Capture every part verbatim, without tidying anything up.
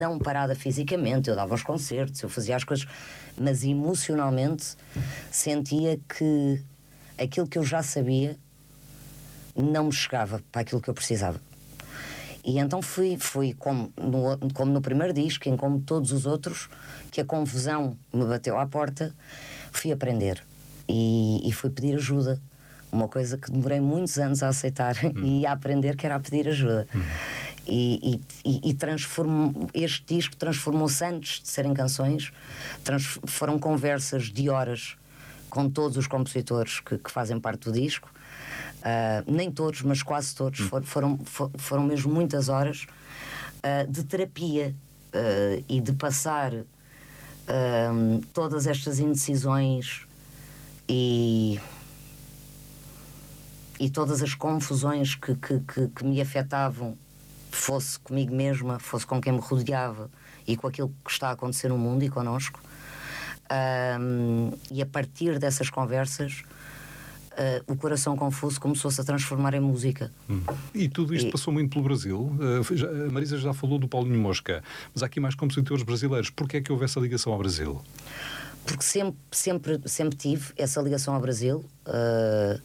não parada fisicamente, eu dava os concertos, eu fazia as coisas, mas emocionalmente sentia que aquilo que eu já sabia não me chegava para aquilo que eu precisava. E então fui, fui como, no, como no primeiro disco, e como todos os outros, que a confusão me bateu à porta, fui aprender e, e fui pedir ajuda. Uma coisa que demorei muitos anos a aceitar hum. e a aprender, que era a pedir ajuda. Hum. E, e, e transformou, este disco transformou-se, antes de serem canções, trans, foram conversas de horas com todos os compositores que, que fazem parte do disco. Uh, nem todos, mas quase todos. Hum. For, foram, for, foram mesmo muitas horas uh, de terapia uh, e de passar uh, todas estas indecisões e, e todas as confusões que, que, que, que me afetavam, fosse comigo mesma, fosse com quem me rodeava e com aquilo que está a acontecer no mundo e connosco. Um, e a partir dessas conversas, uh, o Coração Confuso começou-se a transformar em música. Hum. E tudo isto e... passou muito pelo Brasil. Uh, já, a Marisa já falou do Paulinho Mosca, mas há aqui mais compositores brasileiros. Porquê é que houve essa ligação ao Brasil? Porque sempre, sempre, sempre tive essa ligação ao Brasil. Uh,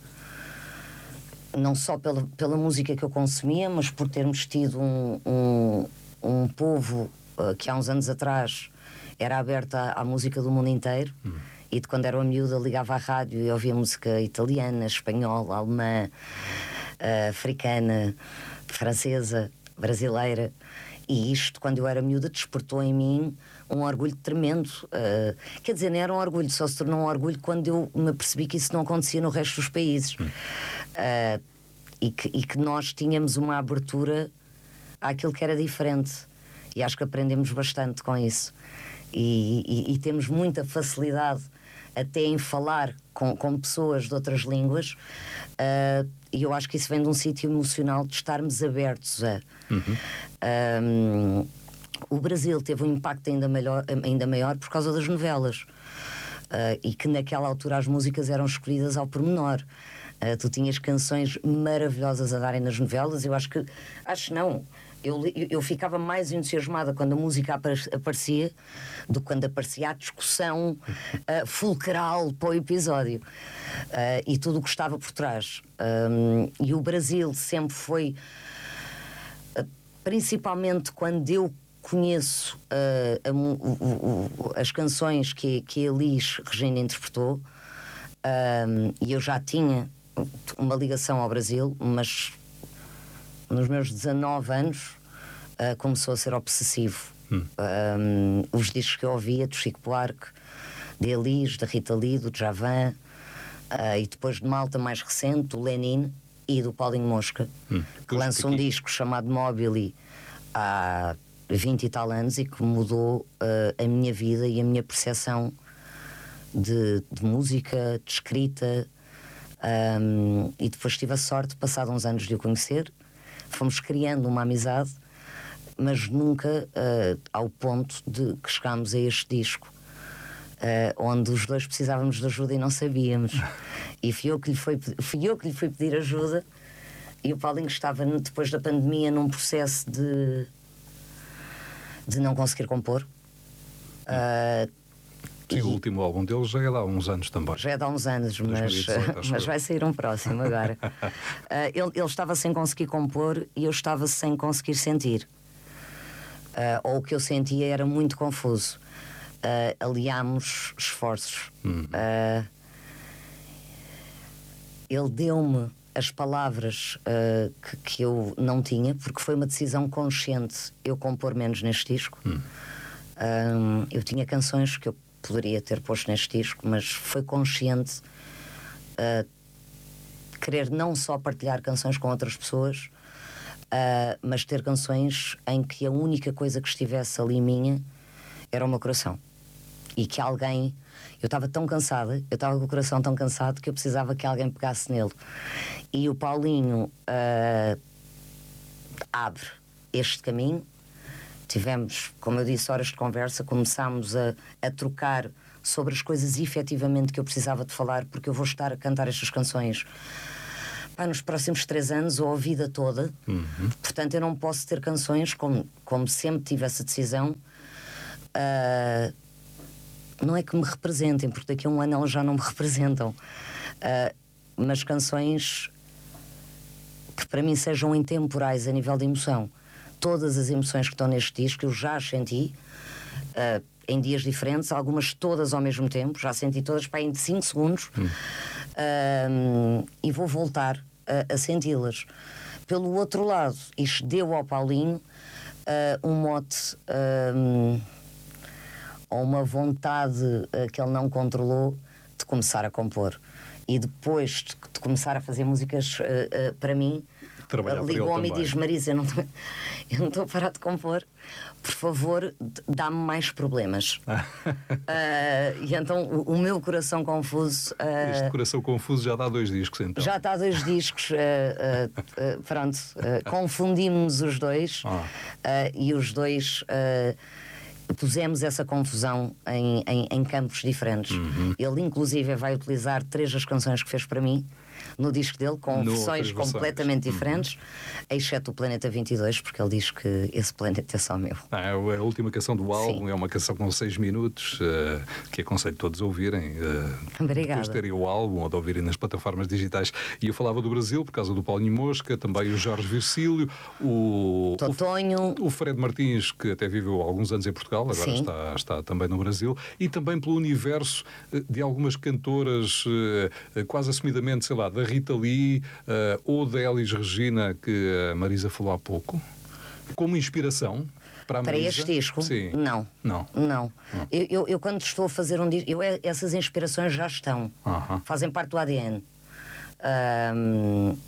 não só pela, pela música que eu consumia, mas por termos tido um, um, um povo uh, que há uns anos atrás era aberto à, à música do mundo inteiro. Hum. E de quando era uma miúda ligava à rádio e ouvia música italiana, espanhola, alemã, uh, africana, francesa, brasileira. E isto, quando eu era miúda, despertou em mim um orgulho tremendo. Uh, quer dizer, não era um orgulho, só se tornou um orgulho quando eu me percebi que isso não acontecia no resto dos países. Hum. Uh, e, que, e que nós tínhamos uma abertura àquilo que era diferente. E acho que aprendemos bastante com isso. E, e, e temos muita facilidade até em falar com, com pessoas de outras línguas, uh, e eu acho que isso vem de um sítio emocional de estarmos abertos a... Uhum. Um, o Brasil teve um impacto ainda maior, ainda maior por causa das novelas, uh, e que naquela altura as músicas eram escolhidas ao pormenor. Uh, tu tinhas canções maravilhosas a darem nas novelas. Eu acho que, acho não, eu, eu ficava mais entusiasmada quando a música aparecia do que quando aparecia a discussão uh, fulcral para o episódio, uh, e tudo o que estava por trás. Um, e o Brasil sempre foi, uh, principalmente quando eu conheço uh, a, o, o, as canções que, que a Elis Regina interpretou, um, e eu já tinha uma ligação ao Brasil, mas nos meus dezanove anos uh, começou a ser obsessivo. Hum. Um, os discos que eu ouvia, do Chico Buarque, de Elis, da Rita Lee, do Djavan, uh, e depois de malta mais recente, do Lenin e do Paulinho Mosca, hum. que lança um disco chamado Mobili há vinte e tal anos e que mudou uh, a minha vida e a minha percepção de, de música, de escrita. Um, e depois tive a sorte, passado uns anos de o conhecer, fomos criando uma amizade, mas nunca uh, ao ponto de que chegámos a este disco, uh, onde os dois precisávamos de ajuda e não sabíamos. E fui eu que lhe fui, fui eu que lhe fui pedir ajuda, e o Paulinho estava, depois da pandemia, num processo de de não conseguir compor. Uh, Sim, e o último álbum deles já é de há uns anos também. Já é de há uns anos, mas, mas vai sair um próximo agora. uh, ele, ele estava sem conseguir compor e eu estava sem conseguir sentir. Uh, ou o que eu sentia era muito confuso. Uh, aliámos esforços. Hum. Uh, ele deu-me as palavras uh, que, que eu não tinha, porque foi uma decisão consciente eu compor menos neste disco. Hum. Um, eu tinha canções que eu poderia ter posto neste disco, mas foi consciente uh, querer não só partilhar canções com outras pessoas, uh, mas ter canções em que a única coisa que estivesse ali minha era o meu coração. E que alguém... Eu estava tão cansada, eu estava com o coração tão cansado que eu precisava que alguém pegasse nele. E o Paulinho uh, abre este caminho. Tivemos, como eu disse, horas de conversa, começámos a, a trocar sobre as coisas efetivamente que eu precisava de falar, porque eu vou estar a cantar estas canções Pá, nos próximos três anos ou a vida toda. Uhum. Portanto, eu não posso ter canções, como, como sempre tive essa decisão, uh, não é que me representem, porque daqui a um ano elas já não me representam, uh, mas canções que para mim sejam intemporais a nível de emoção. Todas as emoções que estão neste disco eu já as senti, uh, em dias diferentes, algumas todas ao mesmo tempo, já senti todas para em cinco segundos. Hum. Uh, e vou voltar a, a senti-las. Pelo outro lado, isto deu ao Paulinho uh, um mote uh, ou uma vontade uh, que ele não controlou de começar a compor. E depois de, de começar a fazer músicas uh, uh, para mim, uh, ligou-me e diz: Marisa, eu não tô, eu não estou a parar de compor, por favor, dá-me mais problemas. uh, e então o, o meu coração confuso. Uh, este coração confuso já dá dois discos, então. Já está dois discos, uh, uh, uh, pronto, uh, confundimos os dois, ah. uh, e os dois uh, pusemos essa confusão em, em, em campos diferentes. Uhum. Ele, inclusive, vai utilizar três das canções que fez para mim no disco dele, com no versões completamente versões. diferentes, uhum. exceto o Planeta vinte e dois, porque ele diz que esse planeta é só meu. Ah, é a última canção do álbum. Sim. É uma canção com seis minutos, uh, que aconselho todos a ouvirem, uh, Obrigada. depois de terem o álbum ou de ouvirem nas plataformas digitais. E eu falava do Brasil por causa do Paulinho Mosca, também o Jorge Vircílio, o, Totonho, o, o Fred Martins, que até viveu alguns anos em Portugal, agora está, está também no Brasil, e também pelo universo de algumas cantoras, uh, quase assumidamente, sei lá, da Rita Lee, uh, ou da Elis Regina, que a Marisa falou há pouco, como inspiração para a para Marisa? este disco? Sim. Não. Não. Não. Não. Eu, eu, eu, quando estou a fazer um disco, eu, essas inspirações já estão. Uh-huh. Fazem parte do A D N. Um,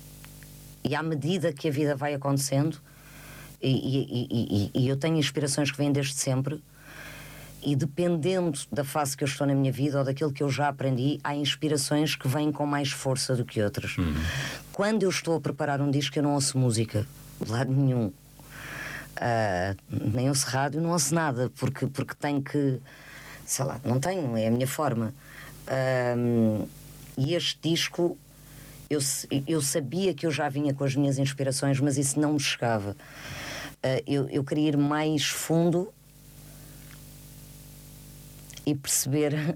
e à medida que a vida vai acontecendo, e, e, e, e, e eu tenho inspirações que vêm desde sempre, e dependendo da fase que eu estou na minha vida ou daquilo que eu já aprendi, há inspirações que vêm com mais força do que outras. Uhum. Quando eu estou a preparar um disco, eu não ouço música de lado nenhum, uh, nem ouço rádio, não ouço nada, porque, porque tenho que, sei lá, não tenho, é a minha forma. Uh, e este disco, eu, eu sabia que eu já vinha com as minhas inspirações, mas isso não me chegava. Uh, eu, eu queria ir mais fundo e perceber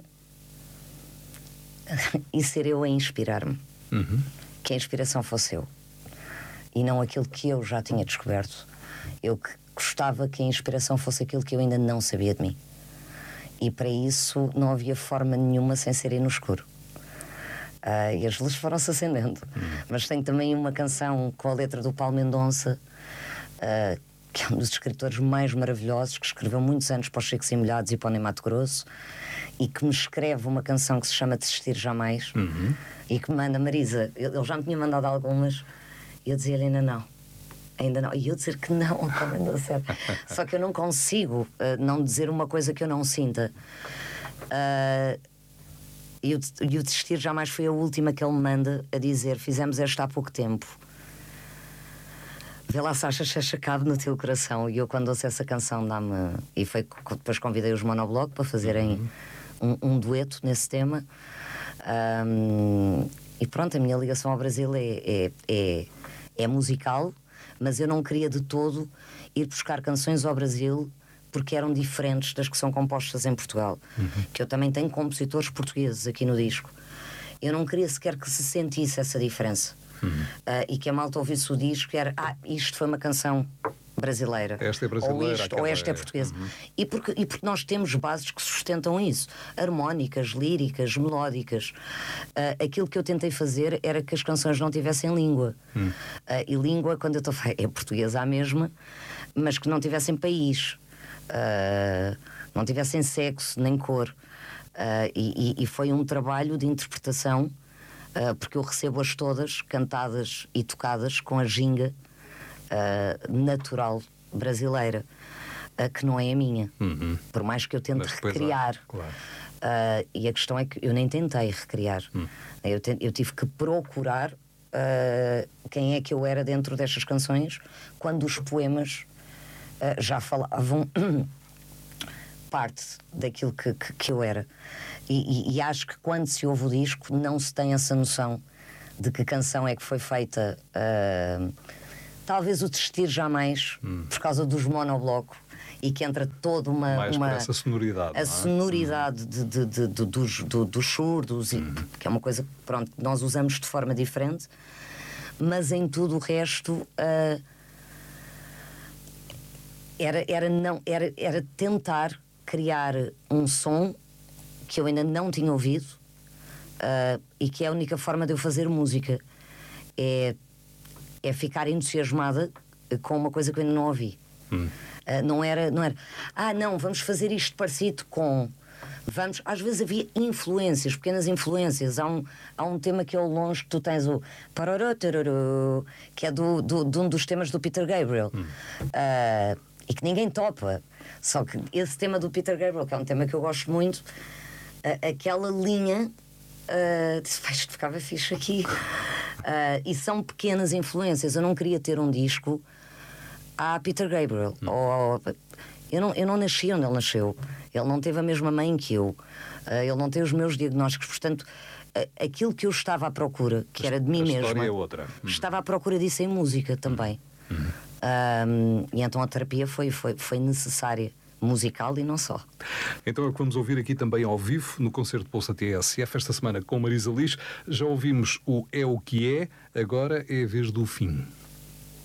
e ser eu a inspirar-me. Uhum. Que a inspiração fosse eu e não aquilo que eu já tinha descoberto. Eu que gostava que a inspiração fosse aquilo que eu ainda não sabia de mim, e para isso não havia forma nenhuma sem ser ir no escuro. Uh, e as luzes foram-se acendendo. Uhum. Mas tenho também uma canção com a letra do Paulo Mendonça, uh, que é um dos escritores mais maravilhosos, que escreveu muitos anos para os Secos e Molhados e para o Ney Matogrosso, e que me escreve uma canção que se chama Desistir Jamais. Uhum. E que me manda: Marisa, ele já me tinha mandado algumas, e eu dizia-lhe: ainda não, ainda não, e eu dizer que não, como ainda certo. Só que eu não consigo uh, não dizer uma coisa que eu não sinta. Uh, e, o, e o Desistir Jamais foi a última que ele me manda, a dizer: fizemos esta há pouco tempo, vê lá se achas que cabe no teu coração. E eu, quando ouço essa canção, dá-me... E foi que depois convidei os Monobloco para fazerem uhum. um, um dueto nesse tema. Um, e pronto, a minha ligação ao Brasil é, é, é, é musical, mas eu não queria de todo ir buscar canções ao Brasil porque eram diferentes das que são compostas em Portugal. Uhum. Que eu também tenho compositores portugueses aqui no disco. Eu não queria sequer que se sentisse essa diferença. Uhum. Uh, e que a malta ouvisse o disco e era: ah, isto foi uma canção brasileira, esta é brasileira, ou, isto, ou esta é portuguesa. Uhum. E, porque, e porque nós temos bases que sustentam isso, harmónicas, líricas, melódicas. Uh, aquilo que eu tentei fazer era que as canções não tivessem língua. Uhum. Uh, e língua, quando eu estou a falar, é portuguesa à mesma, mas que não tivessem país, uh, não tivessem sexo nem cor. Uh, e, e foi um trabalho de interpretação. Uh, porque eu recebo-as todas cantadas e tocadas com a ginga uh, natural brasileira, uh, que não é a minha. Uhum. Por mais que eu tente recriar. Claro. Uh, e a questão é que eu nem tentei recriar. Uhum. Eu, te, eu tive que procurar uh, quem é que eu era dentro destas canções, quando os poemas uh, já falavam parte daquilo que, que, que eu era. E, e, e acho que quando se ouve o disco não se tem essa noção de que canção é que foi feita. Uh, talvez o Desistir Jamais, hum. por causa dos monobloco, e que entra toda uma... Mais uma para essa sonoridade, a não é? sonoridade hum. de, de, de, de, dos, do, dos surdos, hum. e, que é uma coisa que, pronto, nós usamos de forma diferente, mas em tudo o resto... Uh, Era, era, não, era, era tentar criar um som que eu ainda não tinha ouvido, uh, e que é a única forma de eu fazer música. É, é ficar entusiasmada com uma coisa que eu ainda não ouvi. Hum. Uh, não era, não era, ah, não, vamos fazer isto parecido com... Vamos, às vezes havia influências, pequenas influências. Há um, há um tema que é o longe, que tu tens o parorô, tarorô, que é do, do, de um dos temas do Peter Gabriel. Hum. Uh, E que ninguém topa. Só que esse tema do Peter Gabriel, que é um tema que eu gosto muito, a, aquela linha, uh, disse, vai, isto ficava fixe aqui. Uh, e são pequenas influências. Eu não queria ter um disco a Peter Gabriel. Hum. Ou, eu, não, eu não nasci onde ele nasceu. Ele não teve a mesma mãe que eu. Uh, ele não tem os meus diagnósticos. Portanto, uh, aquilo que eu estava à procura, que era de mim mesma, a história é outra. Hum. Estava à procura disso em música também. Hum. Um, e então a terapia foi, foi, foi necessária, musical e não só. Então é o que vamos ouvir aqui também ao vivo no concerto Pulsa T S F esta semana com Marisa Liz. Já ouvimos o É o que é, agora é a vez do fim.